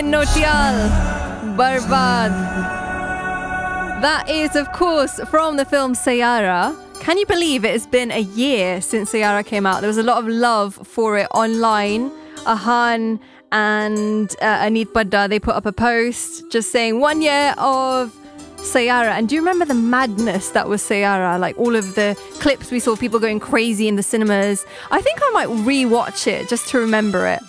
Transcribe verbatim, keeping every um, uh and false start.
Notial, Barbad. That is, of course, from the film Sayara. Can you believe it has been a year since Sayara came out? There was a lot of love for it online. Ahan and uh, Anit Badda, they put up a post just saying one year of Sayara. And do you remember the madness that was Sayara? Like all of the clips we saw, people going crazy in the cinemas. I think I might rewatch it just to remember it.